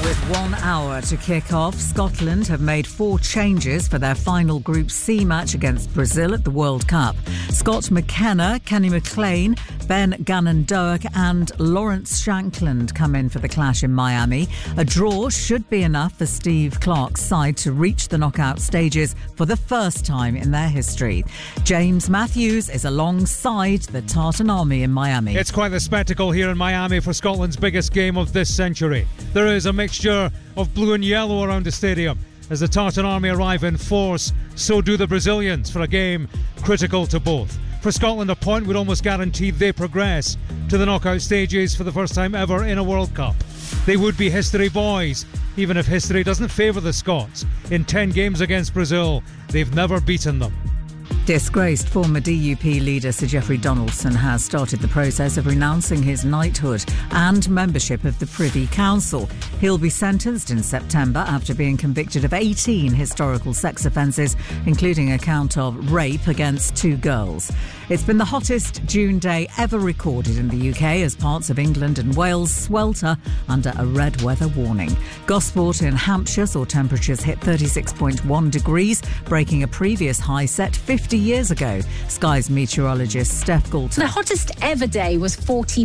With 1 hour to kick off, Scotland have made 4 changes for their final Group C match against Brazil at the World Cup. Scott McKenna, Kenny McLean, Ben Gannon-Doak and Lawrence Shankland come in for the clash in Miami. A draw should be enough for Steve Clarke's side to reach the knockout stages for the first time in their history. James Matthews is alongside the Tartan Army in Miami. It's quite the spectacle here in Miami for Scotland's biggest game of this century. There is a mixture of blue and yellow around the stadium. As the Tartan Army arrive in force, so do the Brazilians for a game critical to both. For Scotland, a point would almost guarantee they progress to the knockout stages for the first time ever in a World Cup. They would be history boys, even if history doesn't favour the Scots. In 10 games against Brazil, they've never beaten them. Disgraced former DUP leader Sir Geoffrey Donaldson has started the process of renouncing his knighthood and membership of the Privy Council. He'll be sentenced in September after being convicted of 18 historical sex offences, including a count of rape against 2 girls. It's been the hottest June day ever recorded in the UK as parts of England and Wales swelter under a red weather warning. Gosport in Hampshire saw temperatures hit 36.1 degrees, breaking a previous high set 50 years ago. Sky's meteorologist Steph Galton. The hottest ever day was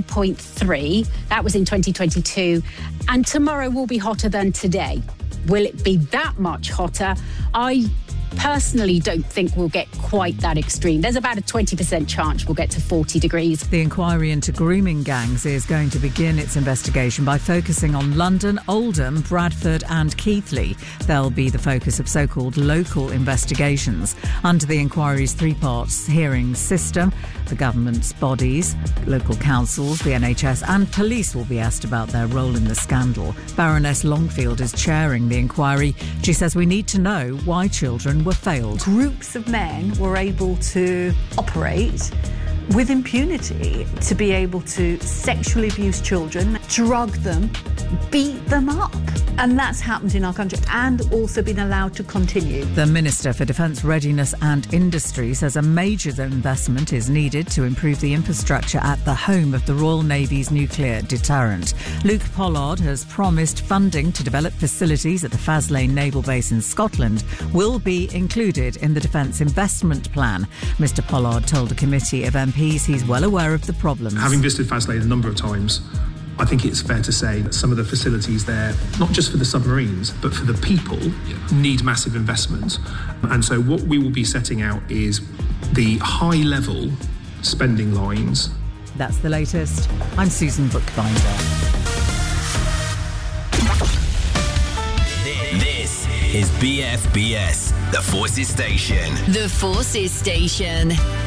40.3. That was in 2022. And tomorrow will be hotter than today. Will it be that much hotter? I personally don't think we'll get quite that extreme. There's about a 20% chance we'll get to 40 degrees. The inquiry into grooming gangs is going to begin its investigation by focusing on London, Oldham, Bradford and Keighley. They'll be the focus of so-called local investigations. Under the inquiry's 3-part hearing system, the government's bodies, local councils, the NHS and police will be asked about their role in the scandal. Baroness Longfield is chairing the inquiry. She says we need to know why children were failed. Groups of men were able to operate with impunity to be able to sexually abuse children, drug them, beat them up. And that's happened in our country and also been allowed to continue. The Minister for Defence Readiness and Industry says a major investment is needed to improve the infrastructure at the home of the Royal Navy's nuclear deterrent. Luke Pollard has promised funding to develop facilities at the Faslane Naval Base in Scotland will be included in the Defence Investment Plan. Mr Pollard told a committee of MPs he's well aware of the problems. Having visited Faslane a number of times, I think it's fair to say that some of the facilities there, not just for the submarines, but for the people, need massive investment. And so what we will be setting out is the high-level spending lines. That's the latest. I'm Susan Bookbinder. This is BFBS, the Forces Station. The Forces Station.